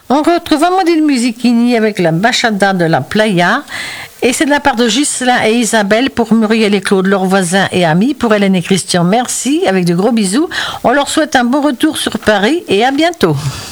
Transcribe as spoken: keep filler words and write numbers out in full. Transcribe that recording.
On retrouve Amandine Musichini avec la Bachata de la Playa. Et c'est de la part de Ghislain et Isabelle pour Muriel et Claude, leurs voisins et amis. Pour Hélène et Christian, merci, avec de gros bisous. On leur souhaite un bon retour sur Paris et à bientôt.